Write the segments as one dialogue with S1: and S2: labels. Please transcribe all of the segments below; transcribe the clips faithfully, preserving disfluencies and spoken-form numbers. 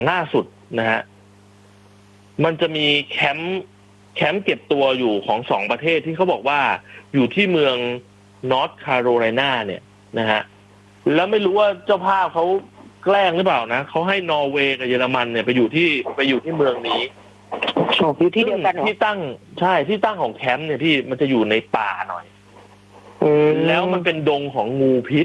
S1: ล่าสุดนะฮะมันจะมีแคมป์แคมป์เก็บตัวอยู่ของสองประเทศที่เขาบอกว่าอยู่ที่เมืองนอร์ทแคโรไลนาเนี่ยนะฮะแล้วไม่รู้ว่าเจ้าภาพเขาแกล้งหรือเปล่านะเขาให้นอร์เวย์กับเยอรมันเนี่ยไปอยู่ที่ไปอยู่ที่เมืองนี้
S2: อยู่ที่เดียวกัน
S1: ที่ตั้งใช่ที่ตั้งของแคมป์เนี่ยพี่มันจะอยู่ในป่าหน่อยแล้วมันเป็นดงของงูพิษ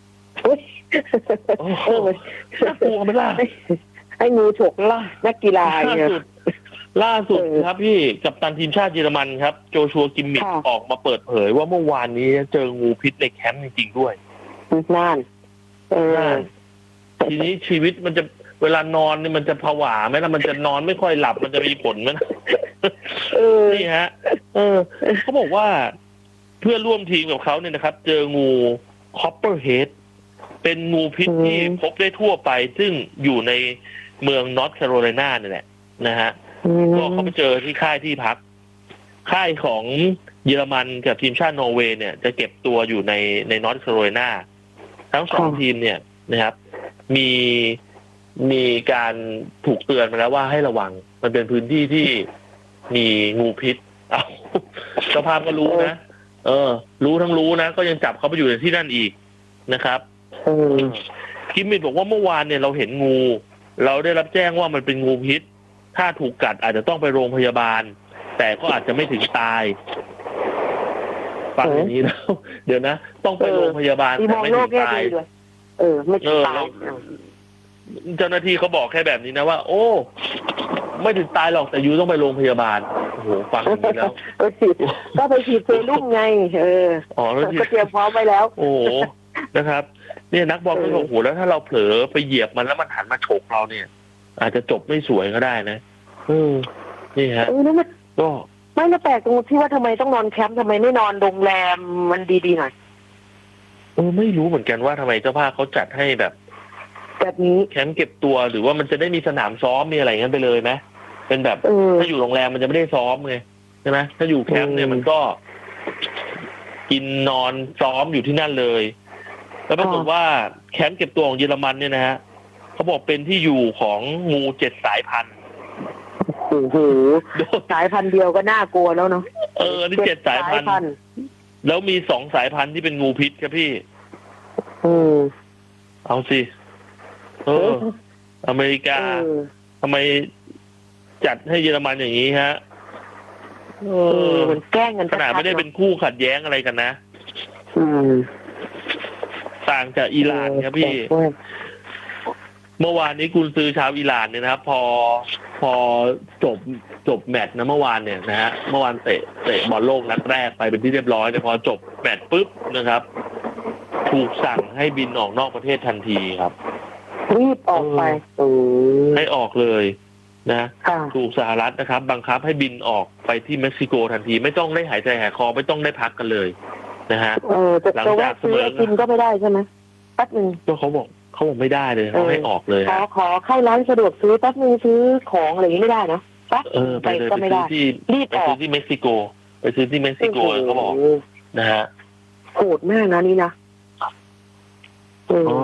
S2: เออ
S1: น่ากลัวไหมล่ะ
S2: ให้งูฉกล่ะนักกีฬาเนี่ย
S1: ล่าสุดครับพี่กัปตันทีมชาติเยอรมันครับโจชัวกิมมิคออกมาเปิดเผยว่าเมื่อวานนี้เจองูพิษในแคมป์จริงๆด้วย
S2: นั่นเออ
S1: ทีนี้ชีวิตมันจะเวลานอนนี่มันจะผวาไหมล่ะมันจะนอนไม่ค่อยหลับมันจะมีผลไหมนี่ฮะเออเขาบอกว่าเพื่อนร่วมทีมกับเขาเนี่ยนะครับเจองูคอปเปอร์เฮดเป็นงูพิษที่พบได้ทั่วไปซึ่งอยู่ในเมืองนอร์ทแคโรไลนาเนี่ยแหละนะฮะก็เขาไปเจอที่ค่ายที่พักค่ายของเยอรมันกับทีมชาตินอร์เวย์เนี่ยจะเก็บตัวอยู่ในในนอร์ทแคโรไลนาทั้งสองทีมเนี่ยนะครับมีมีการถูกเตือนมาแล้วว่าให้ระวังมันเป็นพื้นที่ที่มีงูพิษเอาเจ้าภาพก็รู้นะเออรู้ทั้งรู้นะก็ยังจับเขาไปอยู่ในที่นั่นอีกนะครับคิมมิดบอกว่าเมื่อวานเนี่ยเราเห็นงูเราได้รับแจ้งว่ามันเป็นงูพิษถ้าถูกกัดอาจจะต้องไปโรงพยาบาลแต่ก็อาจจะไม่ถึงตายฟังอย่างนี้แล้วเดี๋ยวนะต้องไปโรงพยาบาลแต่ไม่ถึงตาย
S2: เออไม่ถึงตาย
S1: เจ้าหน้าที่เขาบอกแค่แบบนี้นะว่าโอ้ไม่ถึงตายหรอกแต่ยูต้องไปโรงพยาบาลโอ้โหฟังอย่างนี้แล้ว
S2: ก็ไปฉีดเซรุ่มไงเอออ๋อก็เตรียมพร้อมไว้แล้ว
S1: โอ้โหนะครับเนี่ยนักบอลก็บอกโอ้โหแล้วถ้าเราเผลอไปเหยียบมันแล้วมันหันมาฉกเราเนี่ยอาจจะจบไม่สวยก็ได้นะเออนี่ฮะก็
S2: ไม่แล้วแปลกตรงที่ว่าทำไมต้องนอนแคมป์ทำไมไม่นอนโรงแรมมันดีๆหน่อย
S1: เออไม่รู้เหมือนกันว่าทำไมเจ้าภาพเขาจัดให้แบบ
S2: แบบนี้
S1: แคมป์เก็บตัวหรือว่ามันจะได้มีสนามซ้อมมีอะไรงั้นไปเลยไหมเป็นแบบถ้าอยู่โรงแรมมันจะไม่ได้ซ้อมไงใช่ไหมถ้าอยู่แคมป์เนี่ยมันก็กินนอนซ้อมอยู่ที่นั่นเลยแล้วปรากฏว่าแคมป์เก็บตัวของเยอรมันเนี่ยนะฮะเขาบอกเป็นที่อยู่ของงูเจ็ดสายพันธุ์
S2: โอ้โหสายพันธุ์เดียวก็น่ากลัวแล้วเนาะ
S1: เออนี่เจ็ดสายพันธุ์แล้วมีสองสายพันธุ์ที่เป็นงูพิษครับพี่
S2: เออ
S1: เอาสิเอออเมริกาทำไมจัดให้เยอรมันอย่างนี้ฮะ
S2: เออมันแกล้งกัน
S1: ขนาดไม่ได้เป็นคู่ขัดแย้งอะไรกันนะ
S2: อืม
S1: ต่างจากอิหร่านครับพี่เมื่อวานนี้กุนซือชาวอิหร่านเนี่ยนะครับพอพอจบจบแมตช์นะเมื่อวานเนี่ยนะฮะเมื่อวานเตะเตะบอลโลกนัดแรกไปเป็นที่เรียบร้อยแต่พอจบแมตช์ปุ๊บนะครับถูกสั่งให้บินออกนอกประเทศทันทีครับ
S2: รีบออกไป
S1: ให้ออกเลยนะถูกสหรัฐนะครับบังคับให้บินออกไปที่เม็กซิโกทันทีไม่ต้องได้หายใจหายคอไม่ต้องได้พักกันเลยนะฮะ
S2: หลังจากเสมอกินก็ไม่ได้ใช่ไหมแป๊บนึง
S1: ก็เขาบอกเขาบอกไม่ได้เลยเขาให้ออกเลย
S2: ขอขอเข้าร้านสะดวกซื้อแป๊บนึงซื้อของอะไรอย่างนี้ไม่ได้นะปั๊บ
S1: ไปเลยไปซื้อที่ไปซื้อที่เม็กซิโกไปซื้อที่เม็กซิโกเขาบอกนะฮะ
S2: โหดมากนะนี่นะ
S1: อ๋อ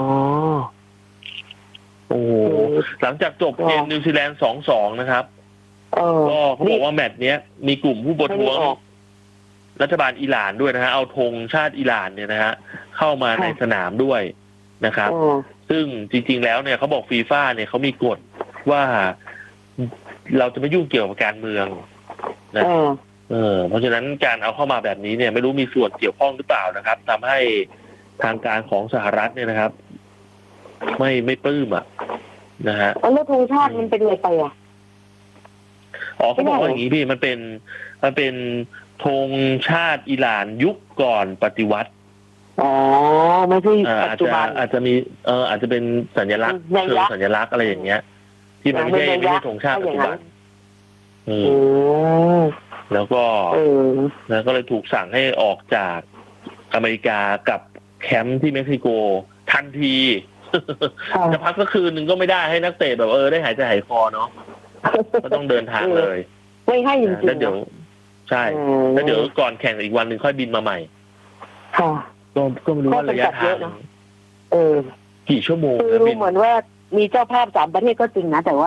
S1: โอ้หลังจากจบเกมนิวซีแลนด์ สองสอง นะครับก็เขาบอกว่าแมตช์เนี้ยมีกลุ่มผู้ประท้วงรัฐบาลอิหร่านด้วยนะฮะเอาธงชาติอิหร่านเนี่ยนะฮะเข้ามาในสนามด้วยนะครับซึ่งจริงๆแล้วเนี่ยเขาบอกฟีฟ่าเนี่ยเขามีกฎว่าเราจะไม่ยุ่งเกี่ยวกับการเมืองนะเออเพราะฉะนั้นการเอาเข้ามาแบบนี้เนี่ยไม่รู้มีส่วนเกี่ยวข้องหรือเปล่านะครับทำให้ทางการของสหรัฐเนี่ยนะครับไม่ไม่ปลื้มอ่ะนะฮะ
S2: แล้วธงชาติมันเป็นอะไรไปอ่ะ
S1: อ๋อเขาบอกว่าอย่างนี้พี่มันเป็นมันเป็นธงชาติอิหร่านยุคก่อนปฏิวัติ
S2: อ๋อไม่ใช่ปัจจุบัน
S1: อาจจะมีเอออาจจะเป็นสัญลักษณ์เชิงสัญลักษณ์อะไรอย่างเงี้ยที่มันไม่ใช่ไม่ใช่ธงชาติปัจจุบันอืมแล้วก็แล้วก็เลยถูกสั่งให้ออกจากอเมริกากับแคมป์ที่เม็กซิโกทันทีจะพักสักคืนหนึ่งก็ไม่ได้ให้นักเตะแบบเออได้หายใจหายคอเนาะก็ต้องเดินทางเลย
S2: ไม่ให้จริงๆ
S1: แล้วเดี๋ยวใช่แล้วเดี๋ยวก่อนแข่งอีกวันหนึ่งค่อยบินมาใหม่
S2: ค่ะ
S1: ก็ก็ไม่รู้ว่าระยะทาง
S2: เออ
S1: กี่ชั่วโมง
S2: คือรู้เหมือนว่ามีเจ้าภาพสามประเทศก็จริงนะแต่ว่า